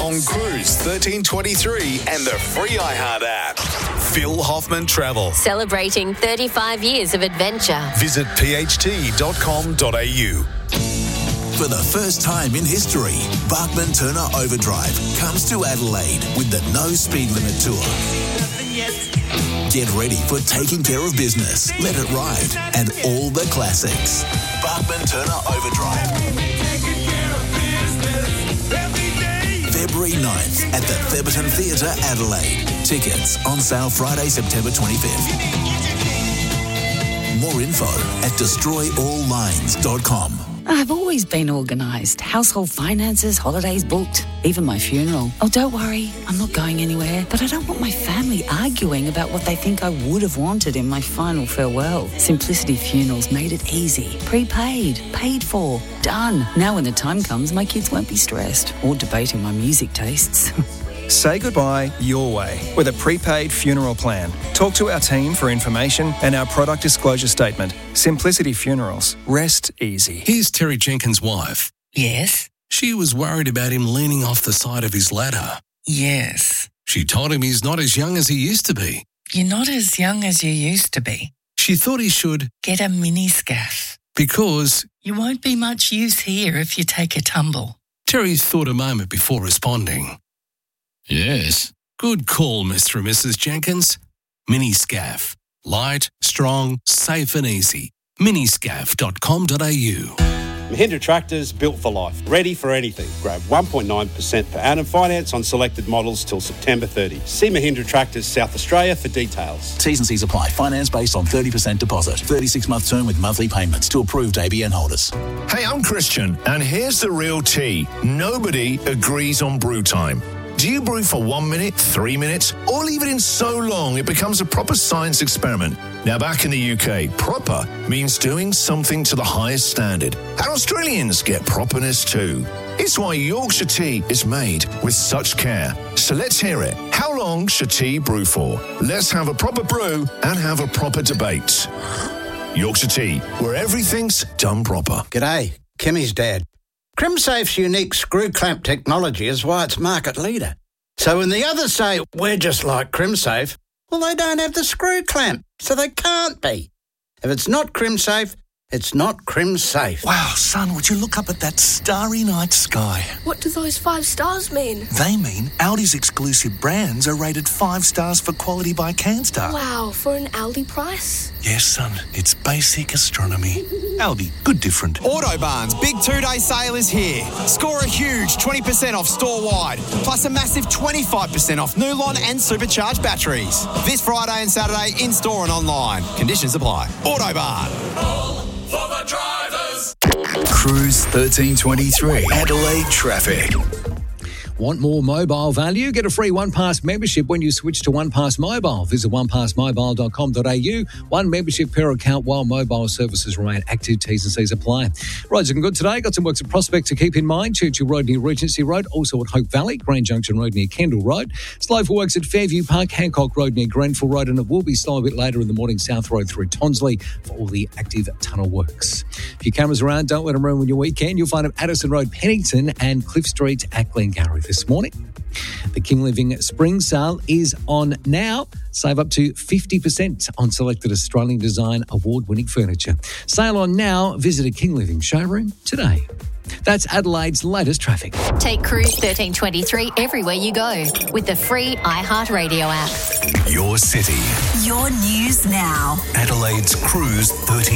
on Cruise 1323 and the free iHeart app. Phil Hoffman Travel. Celebrating 35 years of adventure. Visit pht.com.au. For the first time in history, Bachman Turner Overdrive comes to Adelaide with the No Speed Limit Tour. Get ready for Taking Care of Business, Let It Ride, and all the classics. Bachman Turner Overdrive. February 9th at the Theberton Theatre, Adelaide. Tickets on sale Friday, September 25th. More info at destroyalllines.com. I've always been organised. Household finances, holidays booked, even my funeral. Oh, don't worry, I'm not going anywhere. But I don't want my family arguing about what they think I would have wanted in my final farewell. Simplicity Funerals made it easy. Prepaid, paid for, done. Now when the time comes, my kids won't be stressed or debating my music tastes. Say goodbye your way with a prepaid funeral plan. Talk to our team for information and our product disclosure statement. Simplicity Funerals. Rest easy. Here's Terry Jenkins' wife. Yes? She was worried about him leaning off the side of his ladder. Yes. She told him he's not as young as he used to be. You're not as young as you used to be. She thought he should get a mini scaff. Because you won't be much use here if you take a tumble. Terry thought a moment before responding. Yes. Good call, Mr. and Mrs. Jenkins. Miniscaff. Light, strong, safe and easy. Miniscaff.com.au. Mahindra Tractors, built for life, ready for anything. Grab 1.9% per annum finance on selected models till September 30. See Mahindra Tractors South Australia for details. T's and C's apply. Finance based on 30% deposit. 36-month term with monthly payments to approved ABN holders. Hey, I'm Christian, and here's the real tea. Nobody agrees on brew time. Do you brew for 1 minute, 3 minutes, or leave it in so long it becomes a proper science experiment? Now, back in the UK, proper means doing something to the highest standard. And Australians get properness too. It's why Yorkshire tea is made with such care. So let's hear it. How long should tea brew for? Let's have a proper brew and have a proper debate. Yorkshire tea, where everything's done proper. G'day, Kimmy's dad. CrimSafe's unique screw clamp technology is why it's market leader. So when the others say, we're just like CrimSafe, well, they don't have the screw clamp, so they can't be. If it's not CrimSafe, it's not CrimSafe. Wow, son, would you look up at that starry night sky? What do those 5 stars mean? They mean Audi's exclusive brands are rated 5 stars for quality by CanStar. Wow, for an Aldi price? Yes, son, it's basic astronomy. Aldi, good different. Autobarn's big 2-day sale is here. Score a huge 20% off store-wide, plus a massive 25% off Nulon and supercharged batteries. This Friday and Saturday, in-store and online. Conditions apply. Autobarn. For the drivers. Cruise 1323. Adelaide traffic. Want more mobile value? Get a free OnePass membership when you switch to OnePass Mobile. Visit onepassmobile.com.au. One membership per account while mobile services remain active. T's and C's apply. Roads looking good today. Got some works at Prospect to keep in mind. Churchill Road near Regency Road. Also at Hope Valley. Grand Junction Road near Kendall Road. Slow for works at Fairview Park. Hancock Road near Grenfell Road. And it will be slow a bit later in the morning. South Road through Tonsley for all the active tunnel works. If your camera's around, don't let them ruin your weekend. You'll find them at Addison Road, Pennington and Cliff Street at Glengarry this morning. The King Living Spring Sale is on now. Save up to 50% on selected Australian Design award-winning furniture. Sale on now. Visit a King Living showroom today. That's Adelaide's latest traffic. Take Cruise 1323 everywhere you go with the free iHeartRadio app. Your city. Your news now. Adelaide's Cruise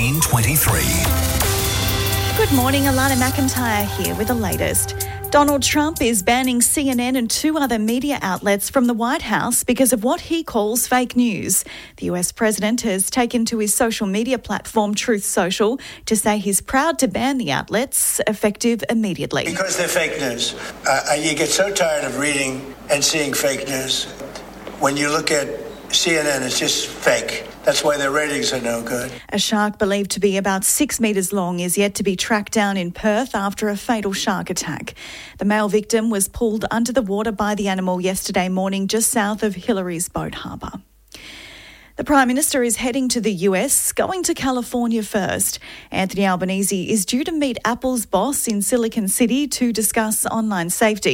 1323. Good morning, Alana McIntyre here with the latest. Donald Trump is banning CNN and 2 other media outlets from the White House because of what he calls fake news. The US president has taken to his social media platform Truth Social to say he's proud to ban the outlets, effective immediately. Because they're fake news. You get so tired of reading and seeing fake news. When you look at CNN, it's just fake. That's why their ratings are no good. A shark believed to be about 6 metres long is yet to be tracked down in Perth after a fatal shark attack. The male victim was pulled under the water by the animal yesterday morning just south of Hillary's Boat Harbour. The Prime Minister is heading to the US, going to California first. Anthony Albanese is due to meet Apple's boss in Silicon City to discuss online safety.